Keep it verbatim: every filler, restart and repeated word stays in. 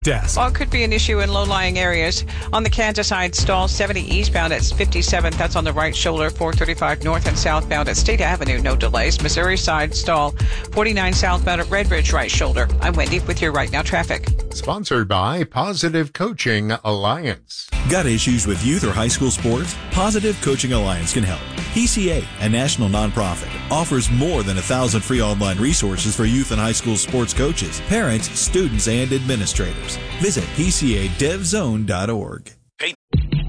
Desk. Well, it could be an issue in low-lying areas. On the Kansas side, stall seventy eastbound at fifty-seventh. That's on the right shoulder. four thirty-five north and southbound at State Avenue. No delays. Missouri side, stall forty-nine southbound at Red Ridge right shoulder. I'm Wendy with your Right Now traffic. Sponsored by Positive Coaching Alliance. Got issues with youth or high school sports? Positive Coaching Alliance can help. P C A, a national nonprofit, offers more than a thousand free online resources for youth and high school sports coaches, parents, students, and administrators. Visit P C A dev zone dot org.